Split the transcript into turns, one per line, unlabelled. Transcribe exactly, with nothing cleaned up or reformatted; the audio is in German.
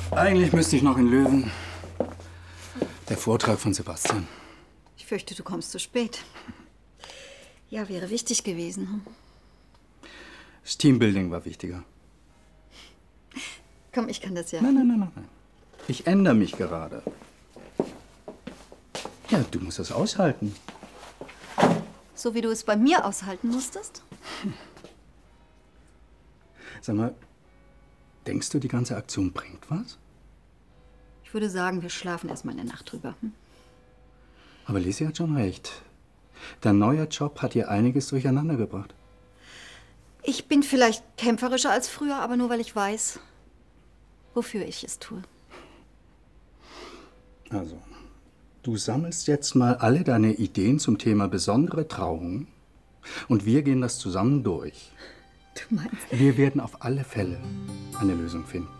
Eigentlich müsste ich noch in Löwen. Der Vortrag von Sebastian.
Ich fürchte, du kommst zu spät. Ja, wäre wichtig gewesen. Hm?
Das Teambuilding war wichtiger.
Komm, ich kann das ja.
Nein, nein, nein, nein. Ich ändere mich gerade. Ja, du musst das aushalten.
So wie du es bei mir aushalten musstest?
Sag mal, denkst du, die ganze Aktion bringt was?
Ich würde sagen, wir schlafen erst mal eine Nacht drüber. Hm?
Aber Lisi hat schon recht. Dein neuer Job hat dir einiges durcheinander gebracht.
Ich bin vielleicht kämpferischer als früher, aber nur weil ich weiß, wofür ich es tue.
Also, du sammelst jetzt mal alle deine Ideen zum Thema besondere Trauungen und wir gehen das zusammen durch.
Du meinst?
Wir werden auf alle Fälle eine Lösung finden.